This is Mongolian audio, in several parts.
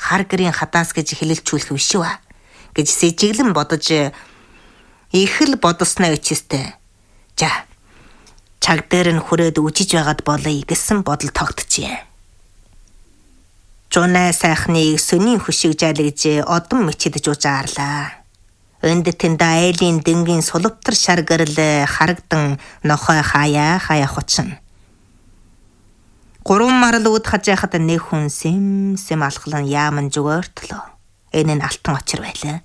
хар гэрийн хадаас гэж хэлэлцүүлэх биш үү гэж сэжиглэн бодож их л бодосноо ичээстэй. За чаг дээр нь хүрээд үжиж байгаад болъё гэсэн бодол тогтжээ. Жунаа сайхныг сүнийн хөшиг жалгиж одон мичидж ужаарлаа. Энд тэнд айлын дэнгийн сулвтар шар гэрэл харагдан нохой хаяа хучин. Гурван марл үүд хажаахад нэг хүн сэм алхлан яаман зүгөөртлөө. Энэ нь алтан очир байлаа.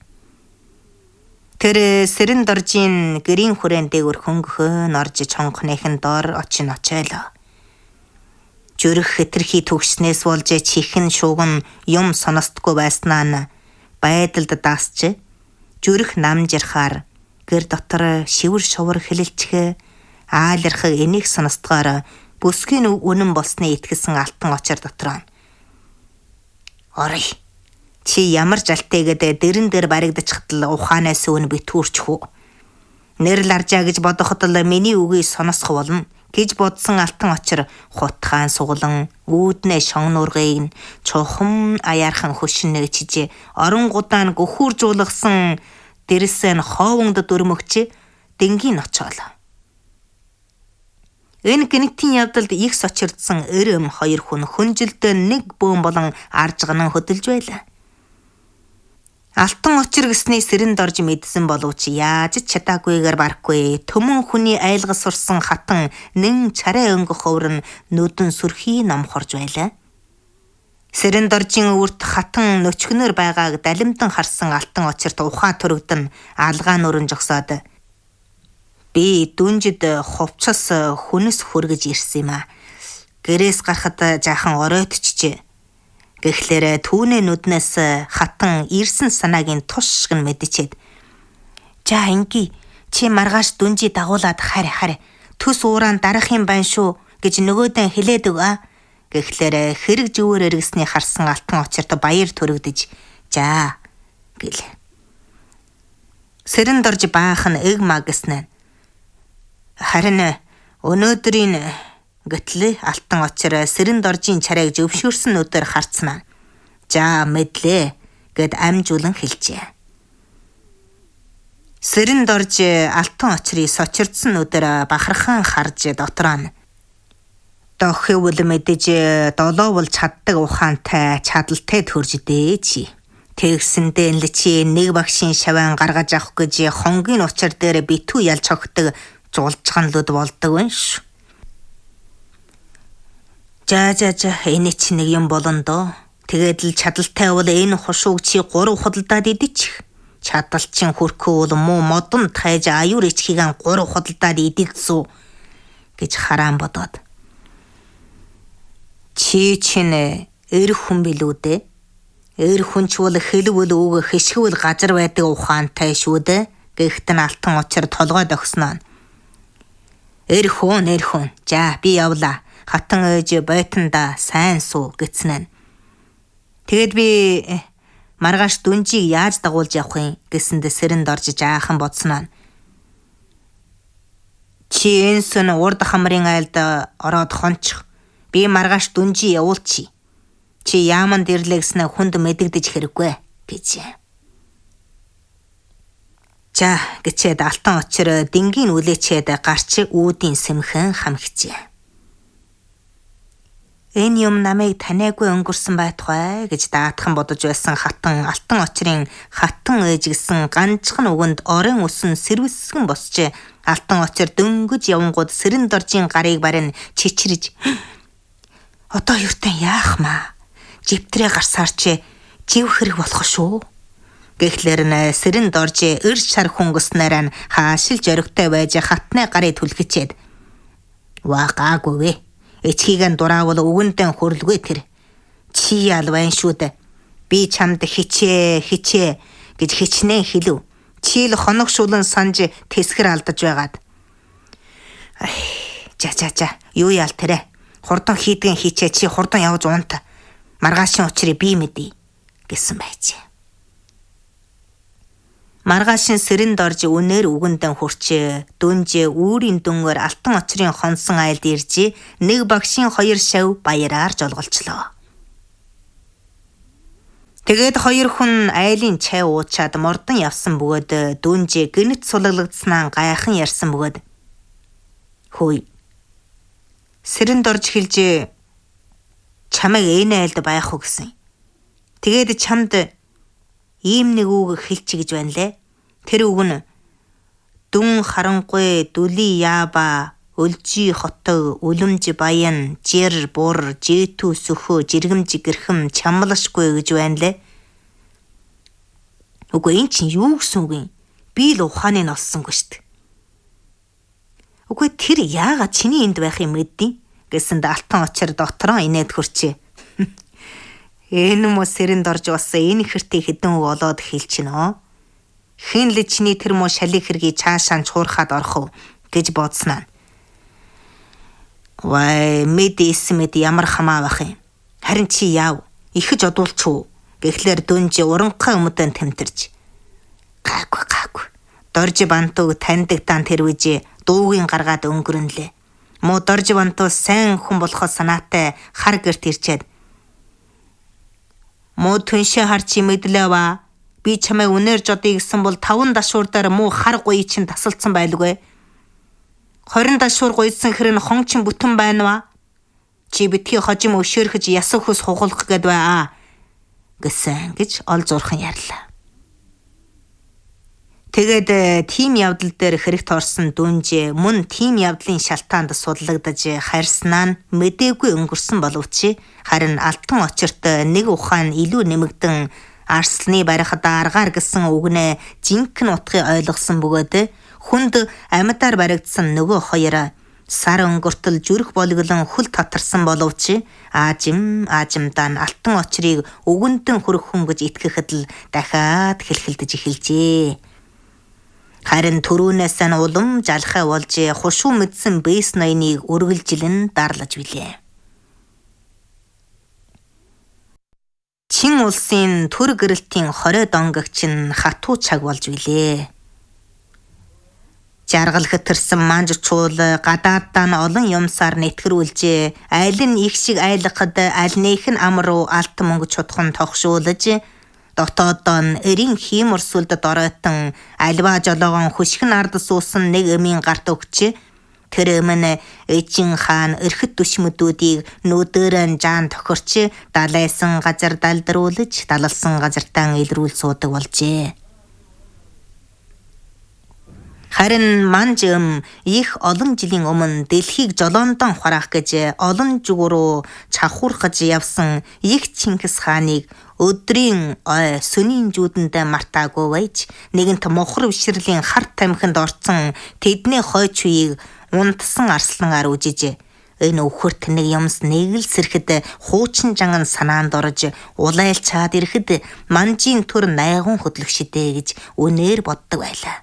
Тэр сэрэн доржийн гэрийн хүрээнд дээгүр хөнгөхөн орж чонгоныхын дор очилоо. Зүрх хэтэрхий төгснээс болж чихэн шууган юм сонстгүй байснаа нь байдалд даасч зүрх намжирхаар гэр дотор шивэр шувар хэлэлцэх аалирхаг энийг сонстгоор бүсгийн үнэн болсны итгэсэн алтан очир дотор орой чи ямар жалтайгээд дэрэн дээр баригдчихтал ухаанаас өн битүүрч хүү нэр ларжаа гэж бодоход л миний үгийг сонсох болно гэж бодсон алтан очир хутгаан суглан үүднээ шогнуургыг чухам аяархан хөшнөө чижээ оронгудаан гөхүүржуулгасан дэрсэн хоовонд дөрмөгч дэнгийн очоолоо. Энэ гинтийн явдалд их сочирдсан эрэм хоёр хүн хүнжилдээ нэг бөөн болон аржганан хөдөлж байлаа. Алтан очир гэсний сэрэн дорж мэдсэн боловч яаж чадаагүйгээр барахгүй төмөн хүний айлгас сурсан хатан нэн царай өнгөх өвөр нь нүдэн сүрхий номхорж байлаа. Сэрэн доржийн үрт хатан нөчгнөр байгааг далимтан харсан алтан очирт ухаа төрөгдөн алгаа нүрэн жогсоод би дүнжид хувцас хүнс хүргэж ирсэн юм а. Гэрээс гарахад жаахан оройтчжээ. Гэхлээр түүний нүднээс хатан ирсэн санаагийн тус шиг мэдчихэд за инги чи маргааш дүнжи дагуулад харь төс уурaan дарах юм байна шүү гэж нөгөөдөө хэлээд өгөө. Гэхлээр хэрэг зүвэр эргэсний харсан алтан очирт баяр төрөгдөж за гэл. Сэрэн дорж баахан эг магснаа. Харин өнөөдрийн гэтлээ алтан очир сэрэн доржийн чарайг зөвшөөрсөн өдөр харцнаа. За мэдлээ гэд амжуулан хэлжээ. Сэрэн дорж алтан очирыг сочирдсан өдөр бахархан харж дотроо нь дохивол мэдэж долоовол чаддаг ухаантай чадалтай төрждээ чи. Тэгсэндээ л чи нэг багшийн шаван гаргаж авах гэж хонгийн учир дээр битүү ялж хогтөг зулжганлууд болдог вэ ш. За энэ чи нэг юм болно доо. Тэгээд л чадалтай бол энэ хушууг чи 3 худалдаад идчих. Чадал чин хөрхөө бол муу модон тайж аюур ичхийг 3 худалдаад идэлцүү гэж хараан бодоод. Чи чинь эр хүн билүү дээ. Эр хүн ч бол хэлвэл үг хэшгвэл газар байдаг ухаантай шүү дээ. Гэхдээ алтан очир толгой догсноо. Эр хүн. За би явлаа. Хатан ээж бойтонда сайн суу гэцнэ. Тэгэд би маргааш дүнжийг яаж дагуулж явах юм гэсэндээ сэрэн дорж жаахан бодсноо. Чи энсэн урд хамрын айлд ороод хончих. Би маргааш дүнжи явуулчих. Чи яаман дэрлэгснэ хүнд мэдэгдэж хэрэггүй гэж. За гэчээд алтан очир дэнгийн үлээчээд гарч үүдийн сэмхэн хамхижээ. Энэ юм намайг таниагүй өнгөрсөн байтугай гэж даатхан бодож байсан хатан алтан очирын хатан ээж гэсэн ганцхан үгэнд орон усан сэрвэсгэн босч алтан очир дөнгөж явангууд сэрэн доржийн гарыг барин чичирж одоо юутай яах маа живтрээ гарсаар чи жив хэрэг болох шүү. Гэхлээр нь сэрэн дорж эрж шар хөнгөснээр нь хаашил зоригтой байж хатны гарыг түлхчээд ваагаагүй вэ. Эцгийг нь дураавал өгөндөө хөрлгүй тэр. Чи ялвайн шүү дээ. Би чамд хичээ гэж хичнээн хэлв. Чи л хоног шулан санж тэсгэр алдаж байгаад. За. Юу яал тэрэ. Хурдан хийдгэн хийчээ чи хурдан явж уунта. Маргаашийн учрыг би мэдээ гэсэн байжээ. Маргаашийн сэрэн дорж үнээр үгэндэн хурчээ дүнжээ үүрийн дүнгээр алтан очрын хонсон айлд ирж нэг багшийн 2 шав баяраар жолголчлоо. Тэгээд хоёр хүн айлын чай уучаад мордон явсан бөгөөд дүнжээ гинэт сулглагдсанаа гайхан ярьсан бөгөөд хөөе. Сэрэнд орж хэлж чамайг энэ айлд байх уу гэсэн. Тэгээд чамд ийм нэг үг хэлчих гэж байна лээ. Тэр үг нь дүн харангүй дүли яаба өлжи хотог үлэмж баян жир бур житүү сөхөө жиргэмж гэрхэм чамлашгүй гэж байна лээ. Үгүй энэ чинь юу гэсэн үг юм? Би л ухааныг олсонгүй штт. Үгүй тэр яагаад чиний энд байхыг мэддэв гэсэнд алтан очир дотроо инээд хурчээ. Энэ мө сэрэнд орж болсон энэ ихэртэй хэдэн үг олоод хэлчихнэ. Хэн л чиний тэр мө шалиг хэргийг цаашаа чуурхаад орох уу гэж бодсноо. Вай мэд ямар хамаа бах юм. Харин чи яав? Ихэж одуулч уу? Гэхлээр дүнжи уранхай өмдөн тэмтэрч. Гаагүй. Доржи бантуг таньдаг дан тэр үжи дуугийн гаргаад өнгөрөнлээ. Мо доржи бантуу сайн хүн болохоо санаатай хар гэрт ирчээд. Мо түншээ харчи мэдлээ ба. Би чамайг үнээр жодъё гэсэн бол 5 дашуурдаар муу хар гоё чинь тасалдсан байлгүй. 20 дашуур гойсон хэрэг хончин бүтэн байна ва. Чи битгий хожим өвшөөрхөж ясах хүс хугуулах гээд бай гэсэн гэж ол зурхан ярьлаа. Тэгээд тим явдал дээр хэрэгт орсон дүнжээ мөн тим явдлын шалтгаанд судлагдаж харьснаа нь мэдээгүй өнгөрсөн боловч харин алтан очирт нэг ухаан илүү нэмэгдэн арсланы барихад аргаар гэсэн үгнээ жинхэнэ утгыг ойлгосон бөгөөд хүнд амьдаар баригдсан нөгөө хоёр сар өнгөртөл зүрх болголон хүл татарсан боловч аажимдаа нь алтан очрыг өгөндөн хүрэх хүн гэж итгэхэд л дахиад хэлхэлдэж эхэлжээ. Харин түрүүнээс нь улам жалхай болж хушуу мэдсэн бэс ноёныг үргэлжилэн дарлаж билээ. Чин улсын төр гэрэлтийн 20 донгогч нь хатуу цаг болж билээ. Жаргал хэтэрсэн манжчуул гадаадаа нь олон юмсаар нэтгэрүүлж аль нь их шиг айлахад аль нэх нь ам руу алт мөнгө чудхан тогшуулж дотоодоо нь эрийн хиймэр сүлд доройтон альва жолоогон хөшгөн ард суусан нэг эмийн гарт өгч тэр эмэн эжин хаан эрхэт түшмөдүүдийг нүдэрэн жаан тохирч далайсан газар далдруулж далалсан газартаа илрүүл суудаг болжээ. Харин манжим их олон жилийн өмнө дэлхийг жолоондон хураах гэж олон жугуруу чавхуурхаж явсан их Чингис хааныг өдрийн ой сүнийн жүүдэндээ мартаагүй байж нэгэнт мохор вширлийн харт тамхинд орцсон тэдний хойч үеийг унтсан арслангаар үжиж энэ өвхөрт нэг юмс нэг л сэрхэд хуучин жанган санаанд орж улайлчаад ирэхэд манжийн төр найгун хөдлөгшдөө гэж үнээр боддог байлаа.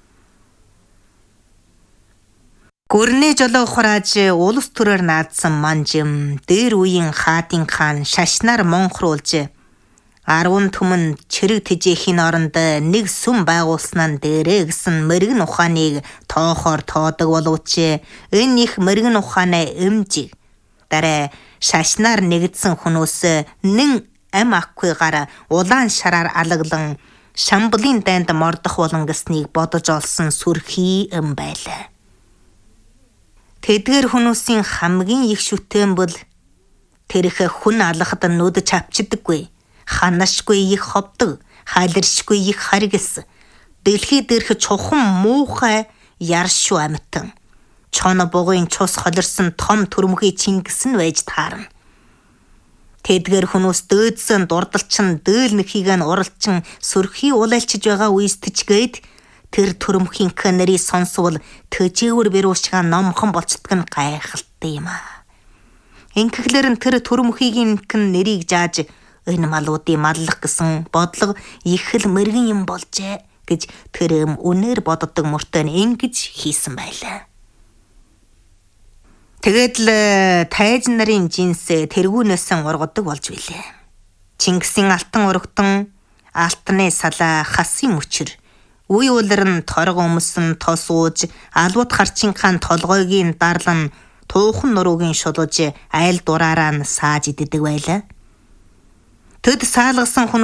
Гүрнээ жолоо хурааж улс төрөөр наадсан манжим дээр үеийн хаадын хаан шашнаар монхруулж 10 түмэн чирэг тэжээхийн оронд нэг сүм байгуулснаа дээрээ гэсэн мэрэгэн ухааныг тоохоор тоодог боловч энэ их мэрэгэн ухаанаа эмжиг дараа шашнаар нэгдсэн хүмүүс нэн ам аккүйгаар улаан шараар алаглан шамблын дайнд мордох болон гэснийг бодож олсон сүрхий эм байлаа. Тэдгээр хүмүүсийн хамгийн их шүтэн бол тэрх хүн алхад нүд чавчдаггүй, ханашгүй их ховдог, хайлэршгүй их харгис, дэлхий дээрх чухам муухай яршуу амтан, чоно бугын цус холирсон том түрмхий Чингис нь байж таарна. Тэдгээр хүмүүс дөөдсөн дурдалчин дөөл нэхийг нь уралчин сүрхий улайлчж байгаа үестчгээд тэр түрмхийн нарыг сонсвол төжөөр бэрүүшга номхон болцдог нь гайхалтай юм аа. Инхэхлэр нь тэр түрмхийг нэрийг зааж энэ малуудын маллах гэсэн бодлого их л мэрэгэн юм болжээ гэж тэр үнээр боддог мөртөө ингэж хийсэн байлаа. Тэгээд л тайз нарын жинс тэргүүнээс ургадаг болж билээ. Чингисийн алтан урагтан, алтны салаа, хасын мөчр үе улир нь торго өмсөн тос ууж албат харчинхаан толгойгийн дарлан туухан нуруугийн шулууж айл дураараа нь сааж иддэг байлаа. Төд саалгасан хүн